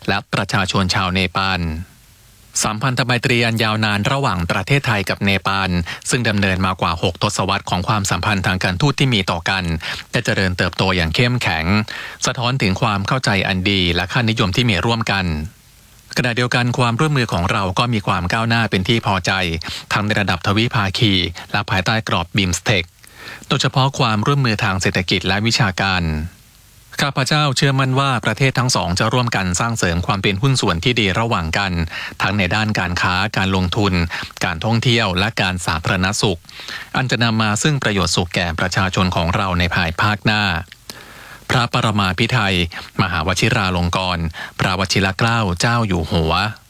และประชาชนชาวเนปาลสัมพันธไมตรีอันยาวนานระหว่างประเทศไทยกับเนปาลซึ่งดำเนินมากว่า6ทศวรรษของความสัมพันธ์ทางการทูตที่มีต่อกันได้เจริญเติบโตอย่างเข้มแข็งสะท้อนถึงความเข้าใจอันดีและค่านิยมที่มีร่วมกันขณะเดียวกันความร่วมมือของเราก็มีความก้าวหน้าเป็นที่พอใจทั้งในระดับทวิภาคีและภายใต้กรอบบิมสเทคโดยเฉพาะความร่วมมือทางเศรษฐกิจและวิชาการข้าพเจ้าเชื่อมั่นว่าประเทศทั้งสองจะร่วมกันสร้างเสริมความเป็นหุ้นส่วนที่ดีระหว่างกันทั้งในด้านการค้าการลงทุนการท่องเที่ยวและการสาธารณสุขอันจะนำมาซึ่งประโยชน์สุขแก่ประชาชนของเราในภายภาคหน้าพระปรมาภิไธยมหาวชิราลงกรณ์พระวชิรเกล้าเจ้าอยู่หัว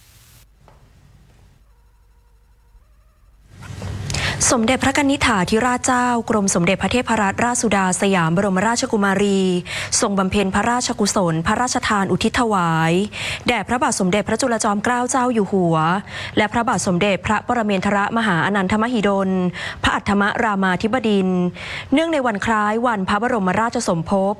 สมเด็จพระกนิษฐาธิราชเจ้ากรมสมเด็จพระเทพรัตนราชสุดาสยามบรมราชกุมารีทรงบำเพ็ญพระราชกุศลพระราชทานอุทิศถวายแด่พระบาทสมเด็จพระจุลจอมเกล้าเจ้าอยู่หัวและพระบาทสมเด็จพระปรเมนทรมหาอนันทมหิดลพระอัฏฐมรามาธิบดินทร์เนื่องในวันคล้ายวันพระบรมราชสมภพ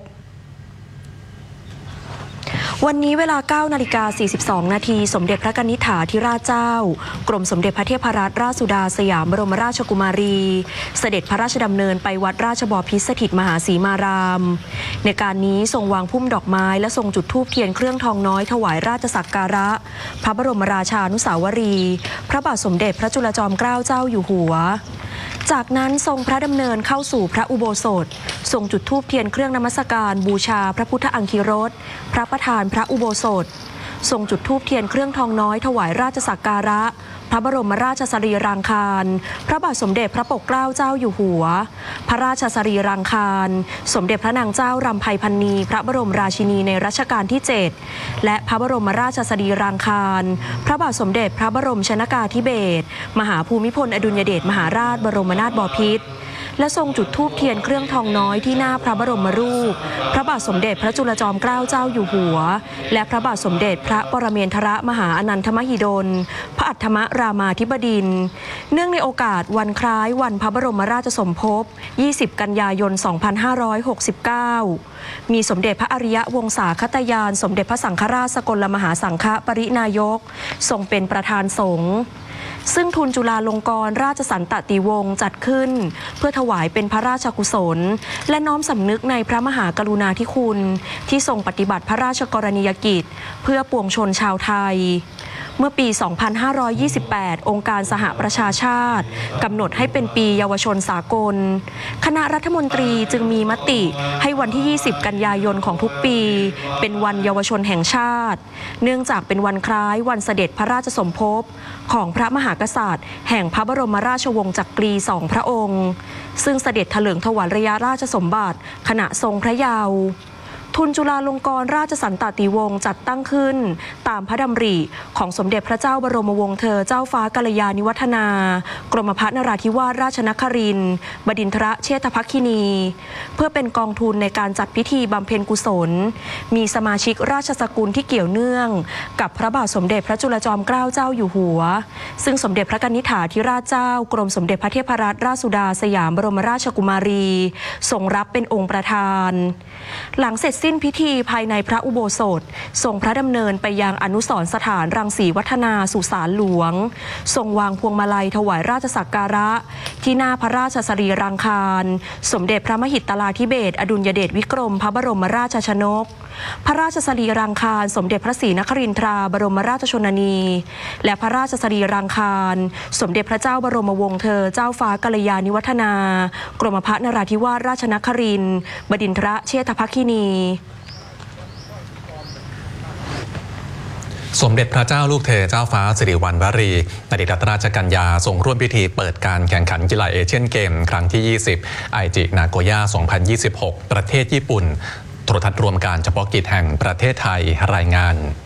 วันนี้เวลา 9:42 นาทีสมเด็จพระกนิษฐาธิราชเจ้ากรมสมเด็จพระเทพรัตนราชสุดาสยามบรมราชกุมารีเสด็จพระราชดำเนินไปวัดราชบพิตรสถิตมหาสีมารามในการนี้ทรงวางพุ่มดอกไม้และทรงจุดธูปเทียนเครื่องทองน้อยถวายราชสักการะพระบรมราชานุสาวรีย์พระบาทสมเด็จพระจุลจอมเกล้าเจ้าอยู่หัวจากนั้นทรงพระดำเนินเข้าสู่พระอุโบสถทรงจุดธูปเทียนเครื่องนมัสการบูชาพระพุทธอังคีรสพระประธานพระอุโบสถทรงจุดธูปเทียนเครื่องทองน้อยถวายราชสักการะพระบรมราชสรีรางคารพระบาทสมเด็จพระปกเกล้าเจ้าอยู่หัวพระราชสรีรางคารสมเด็จพระนางเจ้ารำไพพรรณีพระบรมราชินีในรัชกาลที่7และพระบรมราชสรีรางคารพระบาทสมเด็จพระบรมชนกาธิเบศรมหาภูมิพลอดุลยเดชมหาราชบรมนาถบพิตรและทรงจุดธูปเทียนเครื่องทองน้อยที่หน้าพระบรมรูปพระบาทสมเด็จพระจุลจอมเกล้าเจ้าอยู่หัวและพระบาทสมเด็จพระปรเมนทรมหาอนันทมหิดลพระอัฏฐมรามาธิบดินทร์เนื่องในโอกาสวันคล้ายวันพระบรมราชสมภพ20 กันยายน 2569มีสมเด็จพระอริยวงศาคตยานสมเด็จพระสังฆราชสกลมหาสังฆปรินายกทรงเป็นประธานสงฆ์ซึ่งทุนจุฬาลงกรณราชสันตติวงศ์จัดขึ้นเพื่อถวายเป็นพระราชกุศลและน้อมสำนึกในพระมหากรุณาธิคุณที่ทรงปฏิบัติพระราชกรณียกิจเพื่อปวงชนชาวไทยเมื่อปี 2528 องค์การสหประชาชาติกำหนดให้เป็นปีเยาวชนสากลคณะรัฐมนตรีจึงมีมติให้วันที่ 20 กันยายนของทุกปีเป็นวันเยาวชนแห่งชาติเนื่องจากเป็นวันคล้ายวันเสด็จพระราชสมภพของพระมหากษัตริย์แห่งพระบรมราชวงศ์จักรี2 พระองค์ซึ่งเสด็จถลิงถวัลยราชสมบัติขณะทรงพระเยาว์ทุนจุฬาลงกรณราชสันตติวงศ์จัดตั้งขึ้นตามพระดำริของสมเด็จพระเจ้าบรมวงศ์เธอเจ้าฟ้ากัลยาณิวัฒนากรมพระนราธิวาสราชนครินทร์บดินทรเชษฐภัคคินีเพื่อเป็นกองทุนในการจัดพิธีบำเพ็ญกุศลมีสมาชิกราชสกุลที่เกี่ยวเนื่องกับพระบาทสมเด็จพระจุลจอมเกล้าเจ้าอยู่หัวซึ่งสมเด็จพระกนิษฐาธิราชเจ้ากรมสมเด็จพระเทพรัตนราชสุดาสยามบรมราชกุมารีทรงรับเป็นองค์ประธานหลังเสร็จสิ้นพิธีภายในพระอุโบสถทรงพระดำเนินไปยังอนุสรณ์สถานรังสีวัฒนาสุสานหลวงทรงวางพวงมาลัยถวายราชสักการะที่หน้าพระราชสรีรางคารสมเด็จพระมหิตลาธิเบศรอดุลยเดชวิกรมพระบรมราชชนกพระราชสรีรางคารสมเด็จพระศรีนครินทราบรมราชชนนีและพระราชสรีรางคารสมเด็จพระเจ้าบรมวงศ์เธอเจ้าฟ้ากัลยาณิวัฒนากรมพระนราธิวาสราชนครินทร์บดินทรเชษฐภัคคินีสมเด็จพระเจ้าลูกเธอเจ้าฟ้าสิริวัณวรีอดีตรัตนราชกัญญาทรงร่วมพิธีเปิดการแข่งขันกีฬาเอเชียนเกมครั้งที่ 20 ไอจินาโกย่า 2026 ประเทศญี่ปุ่นโทรทัศน์รวมการเฉพาะกิจแห่งประเทศไทยรายงาน